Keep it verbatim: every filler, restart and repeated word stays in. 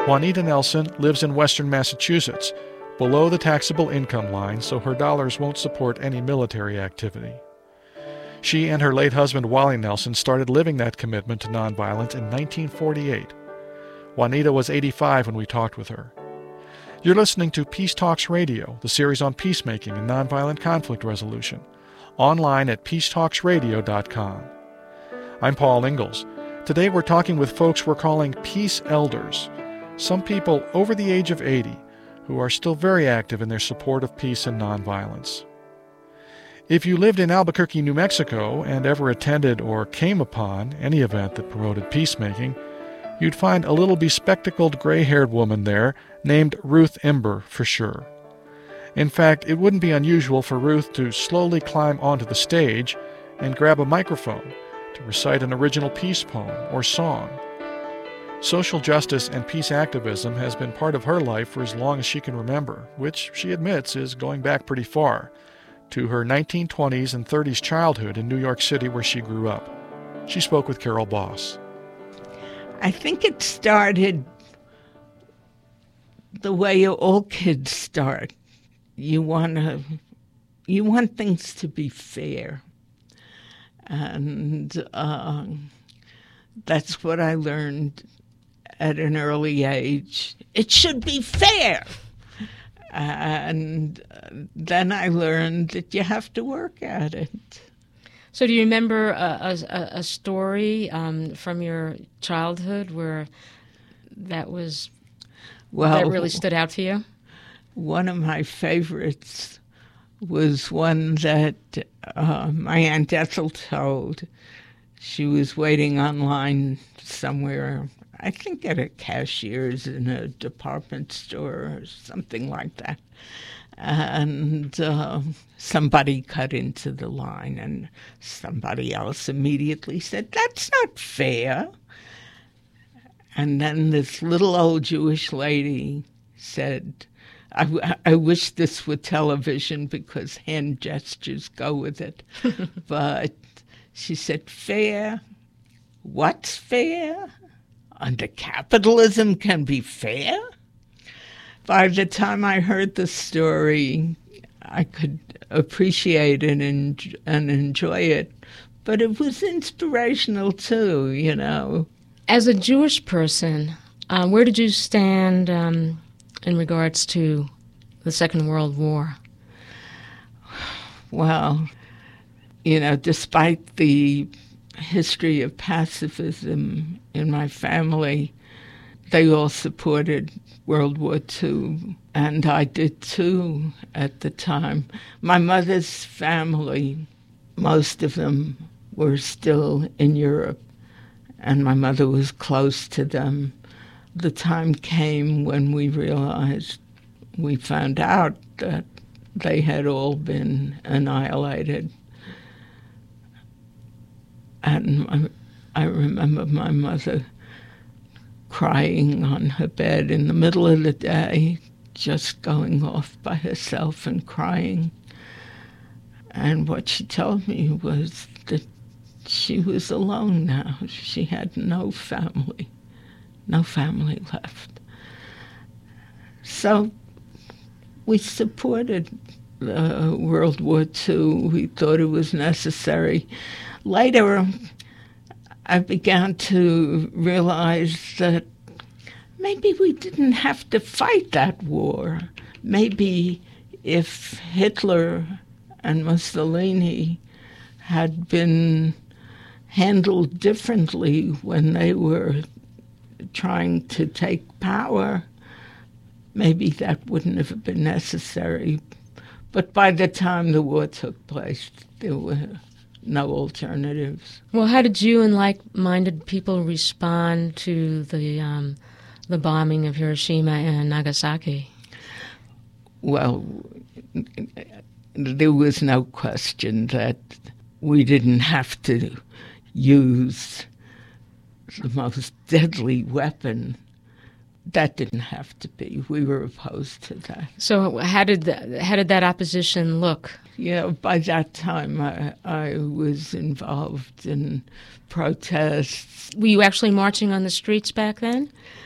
Juanita Nelson lives in western Massachusetts, below the taxable income line, so her dollars won't support any military activity. She and her late husband Wally Nelson started living that commitment to nonviolence in nineteen forty-eight. Juanita was eighty-five when we talked with her. You're listening to Peace Talks Radio, the series on peacemaking and nonviolent conflict resolution, online at peace talks radio dot com. I'm Paul Ingalls. Today we're talking with folks we're calling peace elders, some people over the age of eighty who are still very active in their support of peace and nonviolence. If you lived in Albuquerque, New Mexico, and ever attended or came upon any event that promoted peacemaking, you'd find a little bespectacled gray-haired woman there named Ruth Imber for sure. In fact, it wouldn't be unusual for Ruth to slowly climb onto the stage and grab a microphone to recite an original peace poem or song. Social justice and peace activism has been part of her life for as long as she can remember, which she admits is going back pretty far, to her nineteen twenties and thirties childhood in New York City where she grew up. She spoke with Carol Boss. I think it started the way all kids start. You want to, you want things to be fair. And uh, that's what I learned at an early age. It should be fair. And then I learned that you have to work at it. So do you remember a, a, a story um, from your childhood where that was well, that really stood out to you? One of my favorites was one that uh, my Aunt Ethel told. She was waiting online somewhere, I think at a cashier's in a department store or something like that. And uh, somebody cut into the line, and somebody else immediately said, "That's not fair." And then this little old Jewish lady said, I, w- I wish this were television because hand gestures go with it. But she said, "Fair? What's fair? Under capitalism can be fair?" By the time I heard the story, I could appreciate it and, and enjoy it. But it was inspirational too, you know. As a Jewish person, uh, where did you stand um, in regards to the Second World War? Well, you know, despite the history of pacifism in my family, they all supported World War Two, and I did too at the time. My mother's family, most of them were still in Europe, and my mother was close to them. The time came when we realized, we found out that they had all been annihilated. And I remember my mother crying on her bed in the middle of the day, just going off by herself and crying. And what she told me was that she was alone now. She had no family, no family left. So we supported uh, World War Two. We thought it was necessary. Later, I began to realize that maybe we didn't have to fight that war. Maybe if Hitler and Mussolini had been handled differently when they were trying to take power, maybe that wouldn't have been necessary. But by the time the war took place, there were no alternatives. Well, how did you and like-minded people respond to the um, the bombing of Hiroshima and Nagasaki? Well, there was no question that we didn't have to use the most deadly weapon. That didn't have to be. We were opposed to that. So how did the, how did that opposition look? Yeah, by that time I, I was involved in protests. Were you actually marching on the streets back then?